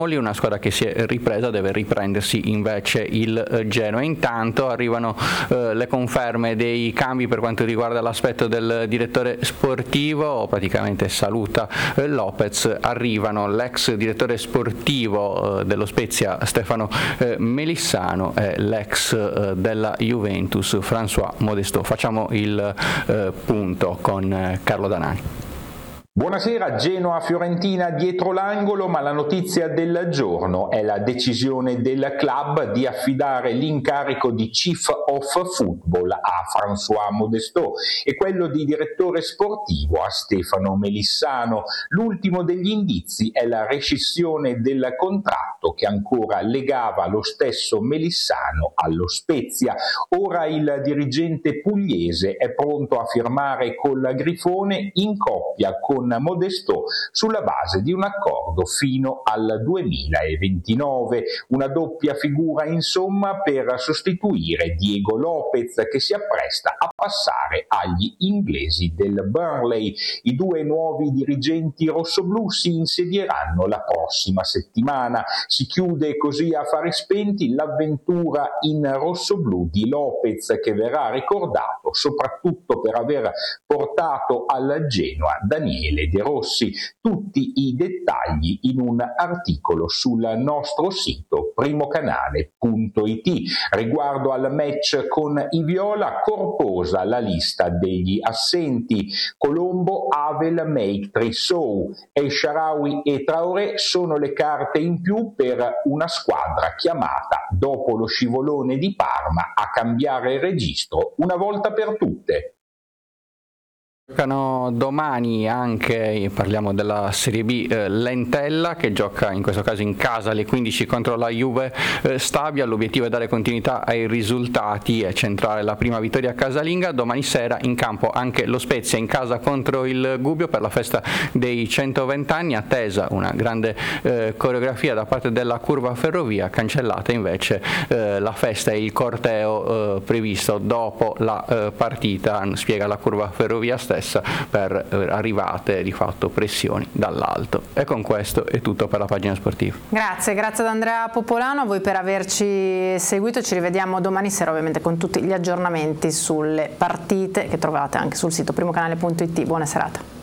Una squadra che si è ripresa, deve riprendersi invece il Genoa. Intanto arrivano le conferme dei cambi per quanto riguarda l'aspetto del direttore sportivo, praticamente saluta Lopez, arrivano l'ex direttore sportivo dello Spezia Stefano Melissano e l'ex della Juventus François Modestot. Facciamo il punto con Carlo Danani. Buonasera, Genoa-Fiorentina dietro l'angolo, ma la notizia del giorno è la decisione del club di affidare l'incarico di Chief of Football a François Modestot e quello di direttore sportivo a Stefano Melissano. L'ultimo degli indizi è la rescissione del contratto che ancora legava lo stesso Melissano allo Spezia. Ora il dirigente pugliese è pronto a firmare col Grifone in coppia con Modestot sulla base di un accordo fino al 2029, una doppia figura insomma per sostituire Diego Lopez che si appresta a passare agli inglesi del Burnley. I due nuovi dirigenti rossoblù si insedieranno la prossima settimana. Si chiude così a fari spenti l'avventura in rossoblù di Lopez, che verrà ricordato soprattutto per aver portato al Genoa Daniele De Rossi. Tutti i dettagli in un articolo sul nostro sito primocanale.it. Riguardo al match con i viola, corposa la lista degli assenti. Colombo, Havel, Make, Trissou, El Shaarawy e Traoré sono le carte in più per una squadra chiamata, dopo lo scivolone di Parma, a cambiare il registro una volta per tutte. Giocano domani anche, parliamo della Serie B, l'Entella che gioca in questo caso in casa alle 15 contro la Juve Stabia. L'obiettivo è dare continuità ai risultati e centrare la prima vittoria casalinga. Domani sera in campo anche lo Spezia in casa contro il Gubbio per la festa dei 120 anni, attesa una grande coreografia da parte della Curva Ferrovia, cancellata invece la festa e il corteo previsto dopo la partita, spiega la Curva Ferrovia stessa, per arrivate di fatto pressioni dall'alto. E con questo è tutto per la pagina sportiva. Grazie ad Andrea Popolano, a voi per averci seguito. Ci rivediamo domani sera ovviamente con tutti gli aggiornamenti sulle partite che trovate anche sul sito primocanale.it. Buona serata.